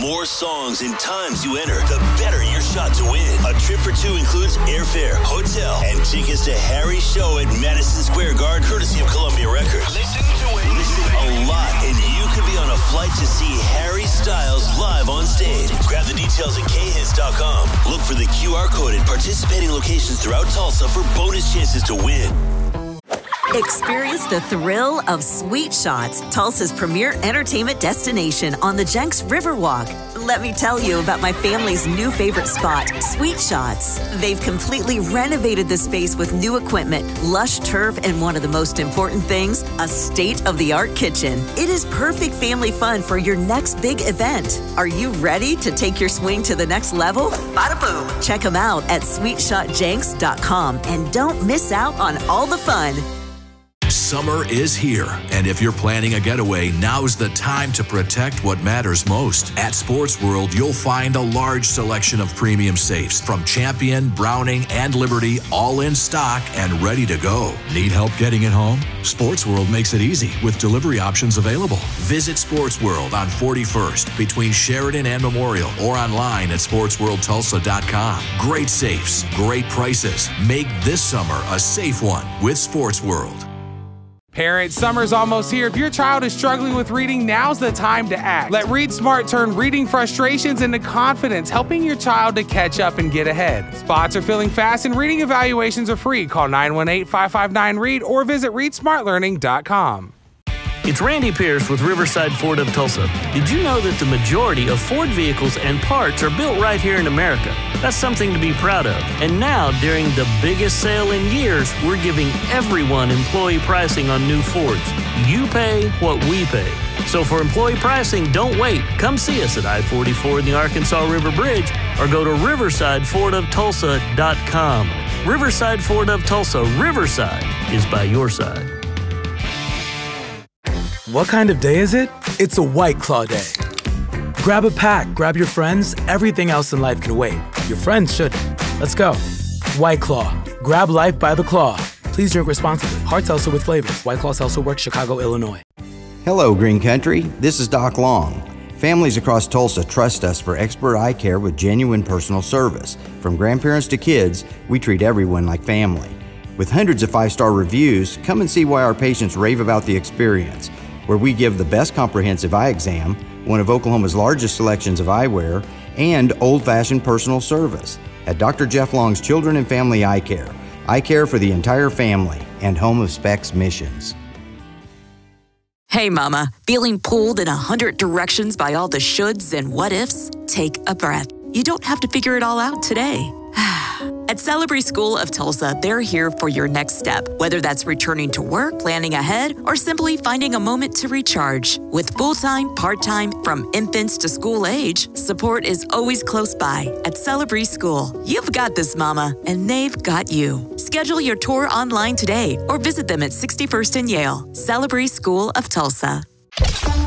more songs and times you enter, the better your shot to win. A trip for two includes airfare, hotel, and tickets to Harry's show at Madison Square Garden, courtesy of Columbia Records. Listen to it. Listen a lot, and you could be on a flight to see Harry Styles live on stage. Grab the details at khits.com. Look for the QR code at participating locations throughout Tulsa for bonus chances to win. Experience the thrill of Sweet Shots, Tulsa's premier entertainment destination on the Jenks Riverwalk. Let me tell you about my family's new favorite spot, Sweet Shots. They've completely renovated the space with new equipment, lush turf, and one of the most important things, a state-of-the-art kitchen. It is perfect family fun for your next big event. Are you ready to take your swing to the next level? Bada boom! Check them out at sweetshotjenks.com and don't miss out on all the fun. Summer is here, and if you're planning a getaway, now's the time to protect what matters most. At Sports World, you'll find a large selection of premium safes from Champion, Browning, and Liberty, all in stock and ready to go. Need help getting it home? Sports World makes it easy with delivery options available. Visit Sports World on 41st between Sheridan and Memorial or online at sportsworldtulsa.com. Great safes, great prices. Make this summer a safe one with Sports World. Parents, summer's almost here. If your child is struggling with reading, now's the time to act. Let Read Smart turn reading frustrations into confidence, helping your child to catch up and get ahead. Spots are filling fast and reading evaluations are free. Call 918-559-READ or visit readsmartlearning.com. It's Randy Pierce with Riverside Ford of Tulsa. Did you know that the majority of Ford vehicles and parts are built right here in America? That's something to be proud of. And now, during the biggest sale in years, we're giving everyone employee pricing on new Fords. You pay what we pay. So for employee pricing, don't wait. Come see us at I-44 in the Arkansas River Bridge or go to riversidefordofTulsa.com. Riverside Ford of Tulsa. Riverside is by your side. What kind of day is it? It's a White Claw day. Grab a pack, grab your friends, everything else in life can wait. Your friends shouldn't. Let's go. White Claw. Grab life by the claw. Please drink responsibly. Hard seltzer with flavors. White Claw Seltzer Works, Chicago, Illinois. Hello, Green Country. This is Doc Long. Families across Tulsa trust us for expert eye care with genuine personal service. From grandparents to kids, we treat everyone like family. With hundreds of 5-star reviews, come and see why our patients rave about the experience, where we give the best comprehensive eye exam, one of Oklahoma's largest selections of eyewear, and old-fashioned personal service at Dr. Jeff Long's Children and Family Eye Care. Eye care for the entire family and home of Specs Missions. Hey, Mama, feeling pulled in 100 directions by all the shoulds and what ifs? Take a breath. You don't have to figure it all out today. At Celebree School of Tulsa, they're here for your next step, whether that's returning to work, planning ahead, or simply finding a moment to recharge. With full-time, part-time, from infants to school age, support is always close by at Celebree School. You've got this, Mama, and they've got you. Schedule your tour online today or visit them at 61st and Yale. Celebree School of Tulsa.